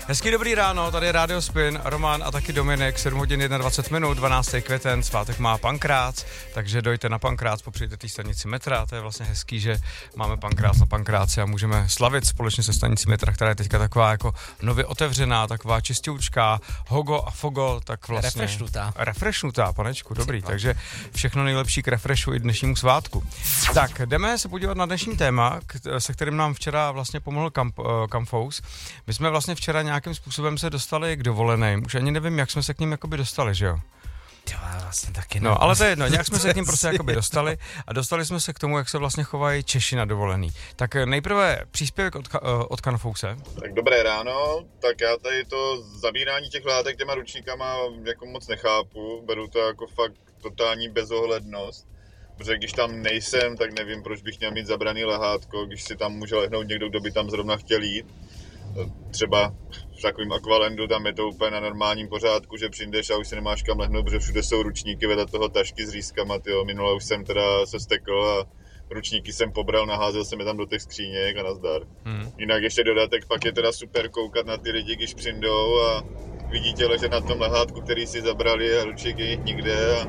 Hezký dobrý ráno, tady je Radio Spin, Roman a taky Dominik, 7 hodin 21 minut, 12. květen, svátek má Pankrác, takže dojďte na Pankrác, popřijďte té stanici metra, to je vlastně hezký, že máme Pankrác na Pankráci a můžeme slavit společně se stanicí metra, která je teďka taková jako nově otevřená, taková čistoučká, hogo a fogo, tak vlastně... Refreshnutá, panečku, dobrý, takže všechno nejlepší k refreshu i dnešnímu svátku. Tak, jdeme se podívat na dnešní téma, se kterým nám včera vlastně pomohl Campfous. My jsme vlastně včera nějakým způsobem se dostali k dovoleným. Už ani nevím, jak jsme se k ním jakoby dostali, že jo? Vlastně taky no, ale to je jedno, nějak jsme se k ním prostě jakoby dostali a dostali jsme se k tomu, jak se vlastně chovají Češi na dovolený. Tak nejprve příspěvek od Campfouse. Tak dobré ráno, tak já tady to zabírání těch látek těma ručníkama jako moc nechápu, beru to jako fakt totální bezohlednost, protože když tam nejsem, tak nevím, proč bych měl mít zabraný lehátko, když si tam může lehnout někdo, kdo by tam zrovna chtěl jít. Třeba v takovém Aqualandu tam je to úplně na normálním pořádku, že přijdeš a už si nemáš kam lehnout, protože všude jsou ručníky vedle toho tašky s rýskama, tyjo. Minule už jsem teda se stekl a ručníky jsem pobral, naházel jsem je tam do těch skříněk a nazdar. Jinak ještě dodatek, pak je teda super koukat na ty lidi, když přijdou a vidíte ležet na tom lehátku, který si zabrali a ručník je nikde a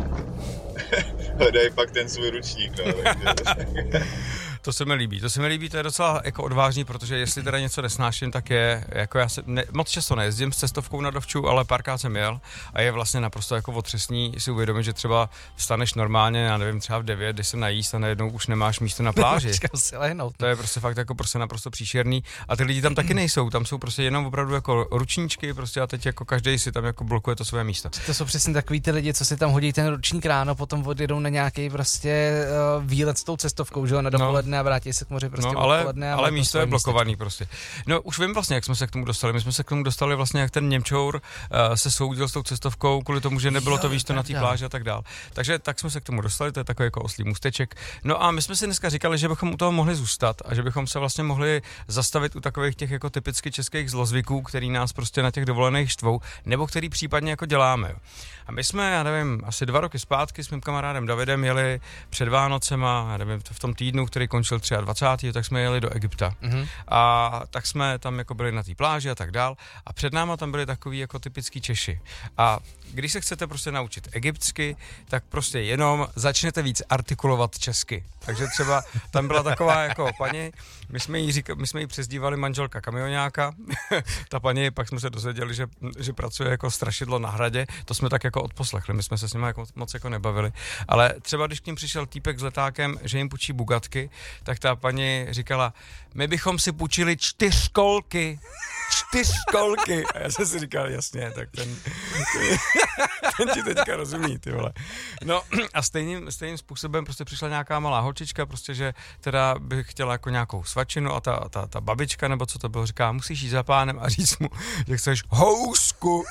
hledají pak ten svůj ručník. No, To se mi líbí, to je docela jako odvážný, protože jestli teda něco nesnáším, tak je, jako já moc často nejezdím s cestovkou na dovču, ale párkrát jsem jel a je vlastně naprosto jako otřesný si uvědomit, že třeba vstaneš normálně, já nevím, třeba v 9, když se najíst a najednou už nemáš místo na pláži. To je prostě fakt jako prostě naprosto příšerný a ty lidi tam taky nejsou, tam jsou prostě jenom opravdu jako ručníčky prostě a teď jako každý si tam jako blokuje to své místo. To jsou přesně takový ty lidi, co si tam hodí ten ručník ráno, potom odjedou na nějaký prostě výlet s tou cestovkou, že jo, na dopoledne. A vrátí se k moři prostě odpoledne. Ale místo je blokovaný prostě. No už vím vlastně, jak jsme se k tomu dostali. My jsme se k tomu dostali vlastně, jak ten Němčour se soudil s tou cestovkou kvůli tomu, že nebylo to místo na té pláži a tak dál. Takže tak jsme se k tomu dostali, to je takový jako oslý můsteček. No a my jsme si dneska říkali, že bychom u toho mohli zůstat a že bychom se vlastně mohli zastavit u takových těch jako typicky českých zlozvyků, který nás prostě na těch dovolených štvou, nebo který případně jako děláme. A my jsme, já nevím, asi 2 roky zpátky s mým kamarádem Davidem jeli před Vánocema, já nevím, v tom týdnu, který končil 23. tak jsme jeli do Egypta. A tak jsme tam jako byli na té pláži a tak dál. A před náma tam byli takový jako typický Češi. A když se chcete prostě naučit egyptsky, tak prostě jenom začnete víc artikulovat česky. Takže třeba tam byla taková jako paní, my jsme jí přezdívali manželka kamionáka. Ta paní, pak jsme se dozvěděli, že pracuje jako strašidlo na Hradě. To jsme tak jako odposlechli, my jsme se s nimi jako moc jako nebavili. Ale třeba když k ním přišel týpek s letákem, že jim půjčí bugatky, tak ta paní říkala, my bychom si půjčili 4 kolky. 4 kolky. A já jsem si říkal, jasně, tak ten ti teďka rozumí, ty vole. No a stejným způsobem prostě přišla nějaká malá holčička, prostě, že teda by chtěla jako nějakou svačinu a ta babička, nebo co to bylo, říká, musíš jít za pánem a říct mu, že chceš housku.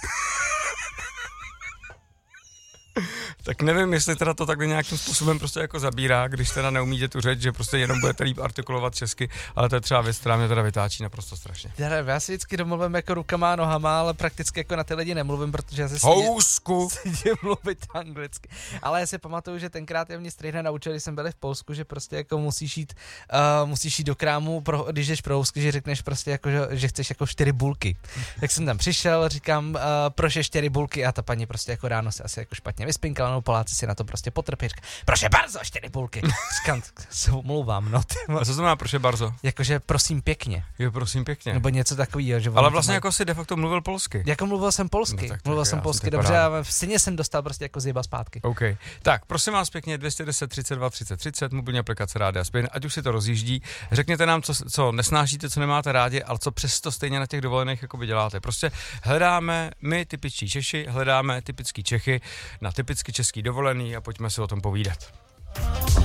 Tak nevím, jestli teda to takhle nějakým způsobem prostě jako zabírá, když teda neumíte tu řeč, že prostě jenom budete líp artikulovat česky, ale to je třeba věc, která mě teda vytáčí naprosto strašně. Já si vždycky domluvím jako rukama a nohama, ale prakticky jako na ty lidi nemluvím, protože já se sedím mluvit anglicky. Ale já si pamatuju, že tenkrát mě strejhne naučil, když jsem byl v Polsku, že prostě jako musíš jít do krámu, když jdeš pro housky, že řekneš prostě jako, že chceš jako 4 bulky. Tak jsem tam přišel, říkám, proč 4 bulky a ta paní prostě jako ráno se asi jako špatně vyspinkala, no Poláci si na to prostě potrpí. Proše bardzo, 4 bulky. Říkám, se omlouvám, no. A co znamená proše bardzo? Jakože prosím pěkně. Jo, prosím pěkně. Nebo něco takového. Že ale vlastně jako si de facto mluvil polsky. Jako mluvil jsem polsky. No, mluvil jsem polsky dobře a v syně jsem dostal prostě jako zjeba zpátky. OK. Tak, prosím vás pěkně, 210 32 30 30, mobilní aplikace Rádia Spin, ať už si to rozjíždí. Řekněte nám, co nesnášíte, co nemáte rádi, ale co přesto stejně na těch dovolených jakoby děláte. Prostě hledáme my typičtí Češi, hledáme typický Čechy na typicky český dovolený a pojďme si o tom povídat.